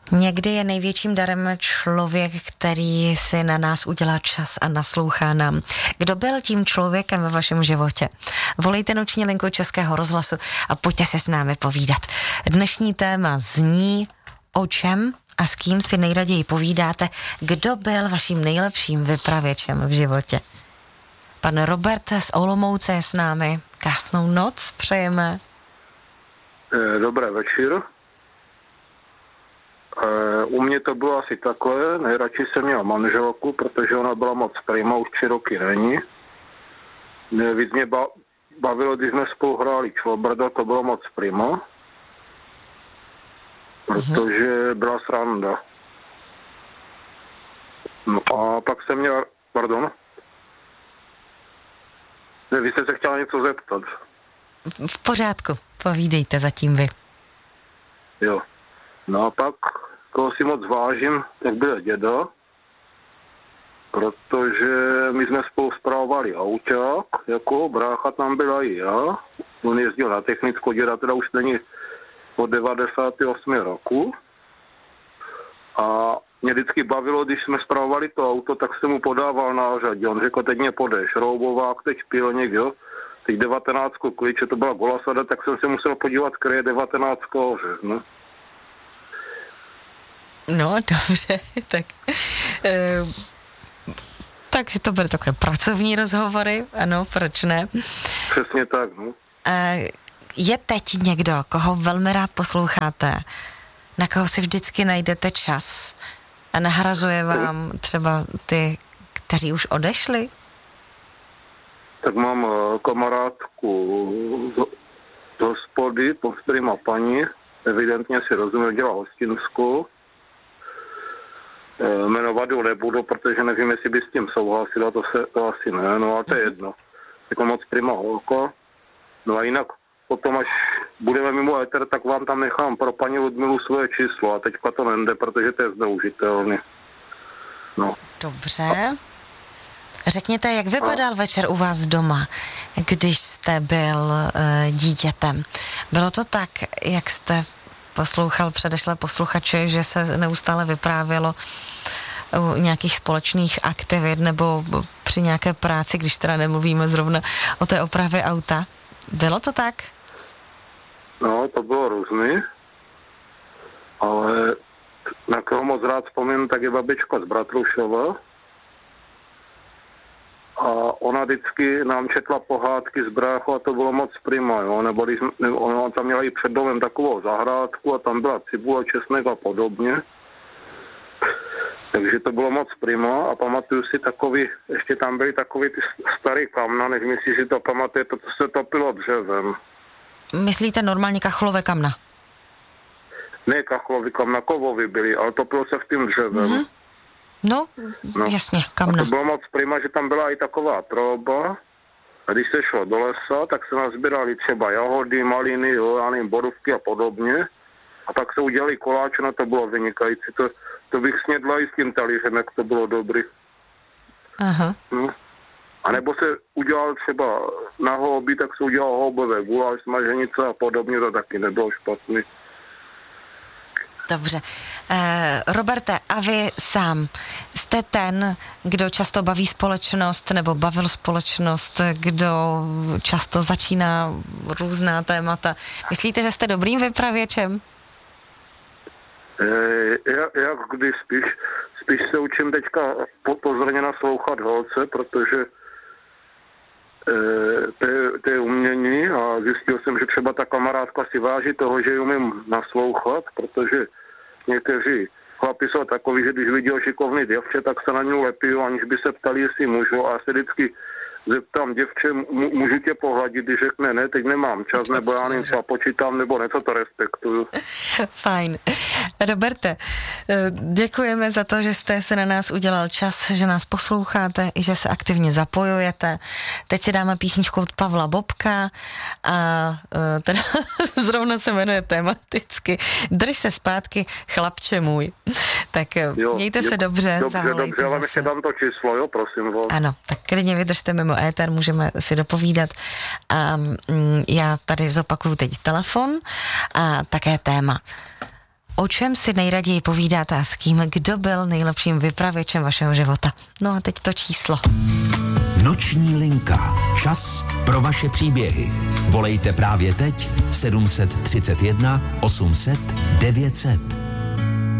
Někdy je největším darem člověk, který si na nás udělá čas a naslouchá nám. Kdo byl tím člověkem ve vašem životě? Volejte noční linku Českého rozhlasu a pojďte se s námi povídat. Dnešní téma zní: o čem a s kým si nejraději povídáte? Kdo byl vaším nejlepším vypravěčem v životě? Pan Robert z Olomouce je s námi. Krásnou noc přejeme. Dobré večer. U mě to bylo asi takhle, nejradši jsem měl manželku, protože ona byla moc prima, už 3 roky není. Víc mě bavilo, když jsme spolu hráli čvobrda, to bylo moc prima, protože byla sranda. No a pak jsem měl, pardon? Ne, vy jste se chtěla něco zeptat. V pořádku, povídejte zatím vy. Jo. No a pak, koho si moc vážím, tak byl děda, protože my jsme spolu spravovali auták, jako brácha tam byla i já. On jezdil na technickou, děda teda už není od 98 roku. A mě vždycky bavilo, když jsme spravovali to auto, tak jsem mu podával nářadí. On řekl, teď mě podeš, roubovák, teď pilník, jo. Teď 19 klíče, to byla Golasada, tak jsem se musel podívat, který je 19 hoře, no. No, dobře, tak. Takže to byly takové pracovní rozhovory, ano, proč ne? Přesně tak, no. Je teď někdo, koho velmi rád posloucháte, na koho si vždycky najdete čas a nahrazuje vám třeba ty, kteří už odešli? Tak mám kamarádku z hospody, pod kterýma paní, evidentně si rozuměl, dělá hostinskou. Jmenovat ho nebudu, protože nevím, jestli by s tím souhlasila, to asi ne, no ale to je jedno. Jako moc prima holka. No a jinak potom, až budeme mimo éter, tak vám tam nechám pro paní Ludmilu svoje číslo a teďka to nejde, protože to je zneužitelný. No. Dobře. Řekněte, jak vypadal večer u vás doma, když jste byl dítětem? Bylo to tak, jak jste poslouchal předešlé posluchače, že se neustále vyprávělo o nějakých společných aktivit nebo při nějaké práci, když teda nemluvíme zrovna o té opravě auta? Bylo to tak? No, to bylo různý, ale na koho moc rád vzpomínám, tak je babička z Bratrušova. A ona vždycky nám četla pohádky z bráchu a to bylo moc prima, jo, nebo když ona tam měla i před domem takovou zahrádku a tam byla cibule, česnek a podobně. Takže to bylo moc prima a pamatuju si takový, ještě tam byly takový ty starý kamna, než myslíš, že to pamatujete, to se topilo dřevem. Myslíte normálně kachlové kamna? Ne kachlové kamna, kovovy byly, ale topilo se v tím dřevem. Mm-hmm. No, jasně, kamna. A to bylo moc prima, že tam byla i taková trouba. A když se šlo do lesa, tak se nazbírali třeba jahody, maliny, jo, já nevím, borůvky a podobně. A tak se udělali koláče, no to bylo vynikající. To bych snědla i s tím talířem, jak to bylo dobrý. Aha. No. A nebo se udělal třeba na houby, tak se udělal houbové guláš, smaženice a podobně, to taky nebylo špatný. Dobře. Roberte, a vy sám jste ten, kdo často baví společnost nebo bavil společnost, kdo často začíná různá témata. Myslíte, že jste dobrým vypravěčem? Jak když spíš se učím teďka pozorně naslouchat holce, protože to je umění a zjistil jsem, že třeba ta kamarádka si váží toho, že ji umím naslouchat, protože někteří chlapi jsou takový, že když vidí šikovný děvče, tak se na něj lepí, aniž by se ptali, jestli můžu, a já se vždycky zeptám děvče, můžu tě pohladit, když řekne ne, teď nemám čas, nebo já nevím, co počítám, nebo něco, to respektuju. Fajn. Roberte, děkujeme za to, že jste se na nás udělal čas, že nás posloucháte i že se aktivně zapojujete. Teď si dáme písničku od Pavla Bobka a teda zrovna se jmenuje tematicky Drž se zpátky, chlapče můj. Tak jo, mějte se dobře, zavolejte dobře, ale ještě dám to číslo, jo, prosím vás. Ano, tak klidně vydržte mimo éter, můžeme si dopovídat. A já tady zopakuju teď telefon a také téma. o čem si nejraději povídáte a s kým, kdo byl nejlepším vypravěčem vašeho života. No a teď to číslo. Noční linka. Čas pro vaše příběhy. Volejte právě teď 731 800 900.